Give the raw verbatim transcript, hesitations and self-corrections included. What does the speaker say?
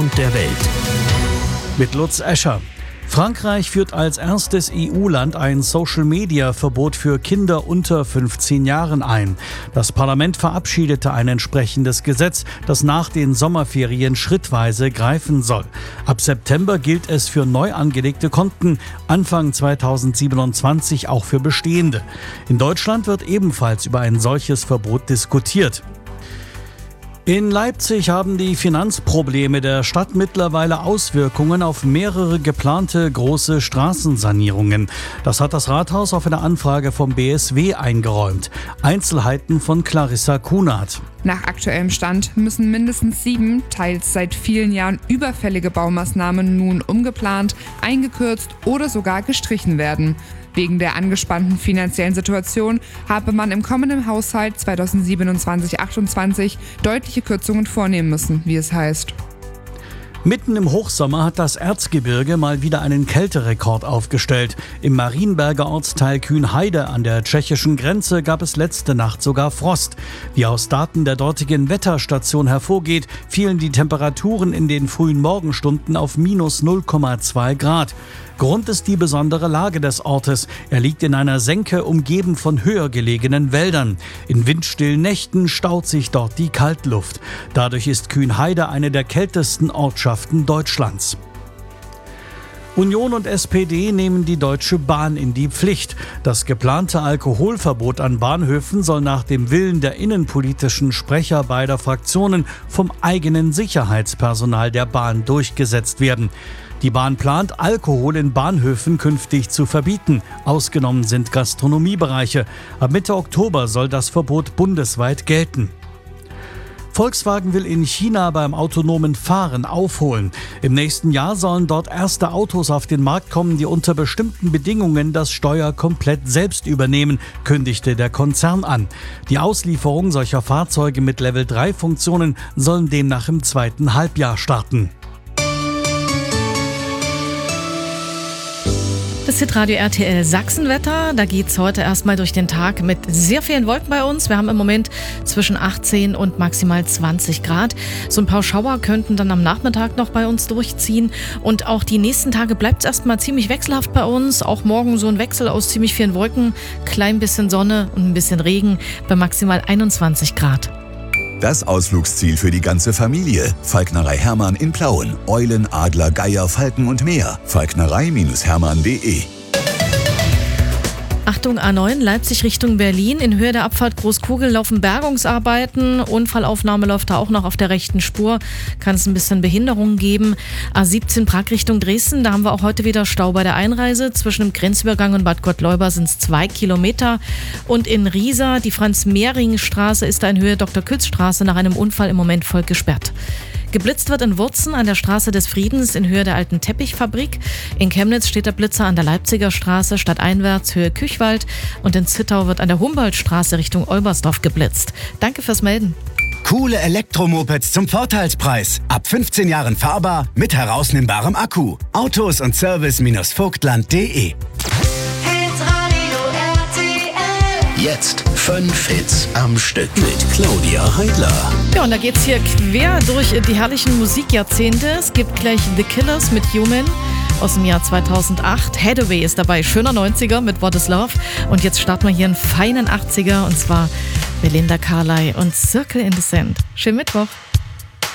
Hintergrund der Welt. Mit Lutz Escher. Frankreich führt als erstes E U-Land ein Social-Media-Verbot für Kinder unter fünfzehn Jahren ein. Das Parlament verabschiedete ein entsprechendes Gesetz, das nach den Sommerferien schrittweise greifen soll. Ab September gilt es für neu angelegte Konten, Anfang zweitausendsiebenundzwanzig auch für bestehende. In Deutschland wird ebenfalls über ein solches Verbot diskutiert. In Leipzig haben die Finanzprobleme der Stadt mittlerweile Auswirkungen auf mehrere geplante große Straßensanierungen. Das hat das Rathaus auf eine Anfrage vom B S W eingeräumt. Einzelheiten von Clarissa Kunert. Nach aktuellem Stand müssen mindestens sieben, teils seit vielen Jahren überfällige Baumaßnahmen nun umgeplant, eingekürzt oder sogar gestrichen werden. Wegen der angespannten finanziellen Situation habe man im kommenden Haushalt zweitausendsiebenundzwanzig achtundzwanzig deutliche Kürzungen vornehmen müssen, wie es heißt. Mitten im Hochsommer hat das Erzgebirge mal wieder einen Kälterekord aufgestellt. Im Marienberger Ortsteil Kühnheide an der tschechischen Grenze gab es letzte Nacht sogar Frost. Wie aus Daten der dortigen Wetterstation hervorgeht, fielen die Temperaturen in den frühen Morgenstunden auf minus null Komma zwei Grad. Grund ist die besondere Lage des Ortes. Er liegt in einer Senke, umgeben von höher gelegenen Wäldern. In windstillen Nächten staut sich dort die Kaltluft. Dadurch ist Kühnheide eine der kältesten Ortschaften Deutschlands. Union und S P D nehmen die Deutsche Bahn in die Pflicht. Das geplante Alkoholverbot an Bahnhöfen soll nach dem Willen der innenpolitischen Sprecher beider Fraktionen vom eigenen Sicherheitspersonal der Bahn durchgesetzt werden. Die Bahn plant, Alkohol in Bahnhöfen künftig zu verbieten. Ausgenommen sind Gastronomiebereiche. Ab Mitte Oktober soll das Verbot bundesweit gelten. Volkswagen will in China beim autonomen Fahren aufholen. Im nächsten Jahr sollen dort erste Autos auf den Markt kommen, die unter bestimmten Bedingungen das Steuer komplett selbst übernehmen, kündigte der Konzern an. Die Auslieferung solcher Fahrzeuge mit Level drei Funktionen sollen demnach im zweiten Halbjahr starten. Das Hitradio R T L Sachsenwetter. Da geht's heute erstmal durch den Tag mit sehr vielen Wolken bei uns. Wir haben im Moment zwischen achtzehn und maximal zwanzig Grad. So ein paar Schauer könnten dann am Nachmittag noch bei uns durchziehen. Und auch die nächsten Tage bleibt es erstmal ziemlich wechselhaft bei uns. Auch morgen so ein Wechsel aus ziemlich vielen Wolken, klein bisschen Sonne und ein bisschen Regen bei maximal einundzwanzig Grad. Das Ausflugsziel für die ganze Familie. Falknerei Hermann in Plauen. Eulen, Adler, Geier, Falken und mehr. falknerei Hermann punkt de. Achtung, A neun, Leipzig Richtung Berlin. In Höhe der Abfahrt Großkugel laufen Bergungsarbeiten. Unfallaufnahme läuft da auch noch auf der rechten Spur. Kann es ein bisschen Behinderung geben. A siebzehn Prag Richtung Dresden. Da haben wir auch heute wieder Stau bei der Einreise. Zwischen dem Grenzübergang und Bad Gottleuba sind es zwei Kilometer. Und in Riesa, die Franz-Mehring-Straße ist da in Höhe Doktor Kütz-Straße nach einem Unfall im Moment voll gesperrt. Geblitzt wird in Wurzen an der Straße des Friedens in Höhe der alten Teppichfabrik. In Chemnitz steht der Blitzer an der Leipziger Straße stadteinwärts Höhe Küchwald. Und in Zittau wird an der Humboldtstraße Richtung Olbersdorf geblitzt. Danke fürs Melden. Coole Elektromopeds zum Vorteilspreis. Ab fünfzehn Jahren fahrbar mit herausnehmbarem Akku. Autos und Service Vogtland punkt de. Jetzt fünf Hits am Stück mit Claudia Heidler. Ja, und da geht's hier quer durch die herrlichen Musikjahrzehnte. Es gibt gleich The Killers mit Human aus dem Jahr zweitausendacht. Hathaway ist dabei, schöner neunziger mit What is Love. Und jetzt starten wir hier einen feinen achtziger und zwar Belinda Carlisle und Circle in the Sand. Schönen Mittwoch.